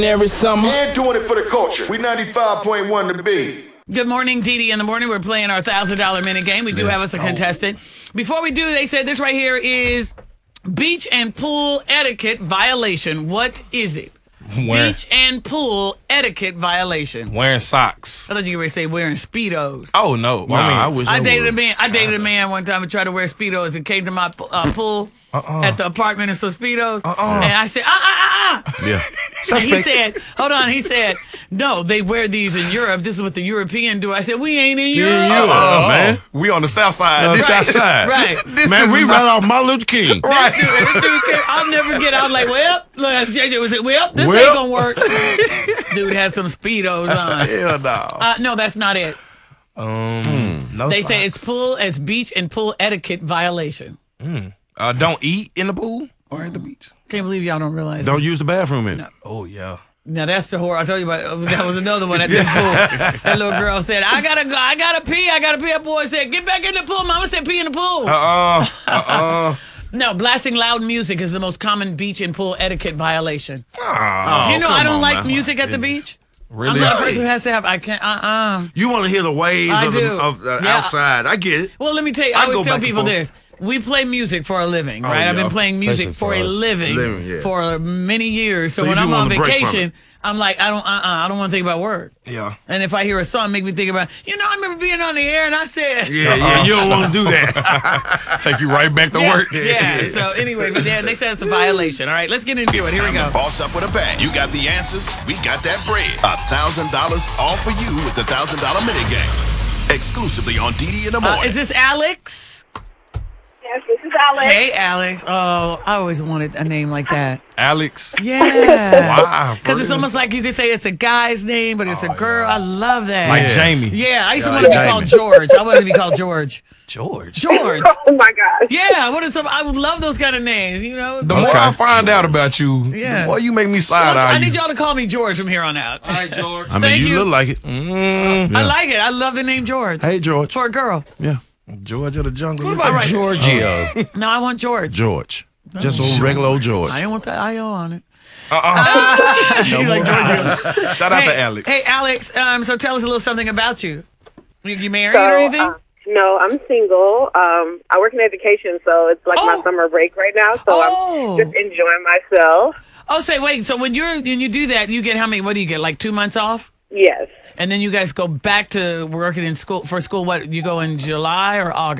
every summer. And doing it for the culture. We 95.1 The Beat. Good morning, Dee Dee. In the morning, we're playing our $1,000 minute game. We do have us a contestant. Before we do, they said this right here is beach and pool etiquette violation. What is it? Beach and pool etiquette violation. Wearing socks. I thought you were going to say wearing Speedos. Oh, no. I wish I dated a man one time and tried to wear Speedos and came to my pool at the apartment in some Speedos. And I said, Yeah. And he said, hold on. He said, no, they wear these in Europe. This is what the European do. I said, we ain't in Europe. Man. We on the south side. South side. Right. Man, we right off Martin Luther King. Right. I'll never get out like, look, JJ was like, this ain't gonna work. Dude had some Speedos on. Hell no. No, that's not it. No They socks. say it's beach and pool etiquette violation. Don't eat in the pool or at the beach. Can't believe y'all don't realize Don't use the bathroom in it. Oh, yeah. Now that's the horror I told you about. That was another one at this pool. That little girl said, I gotta go, I gotta pee. That boy said, get back in the pool. Mama said pee in the pool. No, blasting loud music is the most common beach and pool etiquette violation. Do you know I don't like music at the beach? Really? I'm not a person who has to have, I can't, You want to hear the waves I of do. the Yeah. outside. I get it. Well, let me tell you, I I always go tell back and people forth. this. We play music for a living, right? I've yeah. been playing music Especially for for a us. living for many years. So So when you do I'm on want a break from vacation, it. I'm like, I don't want to think about work. Yeah. And if I hear a song, make me think about, I remember being on the air and I said, Yeah, you don't want to do that. Take you right back to yeah, work. yeah. So anyway, but they said it's a violation. All right, let's get into It's it. Here we time go. to boss up with a bang. You got the answers. We got that bread. $1,000 all for you with the $1,000 minute game. Exclusively on DD in the morning. Is this Alex? Yes, this is Alex. Hey, Alex. Oh, I always wanted a name like that. Alex. Yeah. Wow. Because it's almost like you could say it's a guy's name, but it's a girl. I love that. Like Jamie. Yeah, I used to want to be called George. I wanted to be called George. George. George. Oh my gosh. Yeah, I would love those kind of names, The more I find out about you, Yeah. the more you make me slide Well, out. I need y'all to call me George from here on out. I mean, Thank you you. look like it. I like it. I love the name George. Hey, George. For a girl. Yeah. George of the jungle. All right. Giorgio. No, I want George. George. Just old regular old George. I don't want that IO on it. No like more. George. Shout out to Alex. Hey, Alex. So tell us a little something about you. You married or anything? No, I'm single. I work in education, so it's like my summer break right now. So I'm just enjoying myself. So when you do that, you get how many? What do you get? Like 2 months off? Yes. And then you guys go back to working in school for school. What, you go in July or August?